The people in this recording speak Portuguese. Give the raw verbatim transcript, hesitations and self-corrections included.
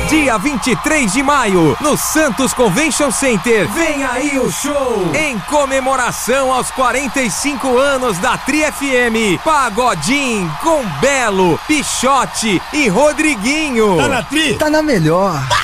Dia vinte e três de maio, no Santos Convention Center. Vem aí o show! Em comemoração aos quarenta e cinco anos da Tri F M. Pagodinho com Belo, Pichote e Rodriguinho. Tá na Tri? Tá na melhor.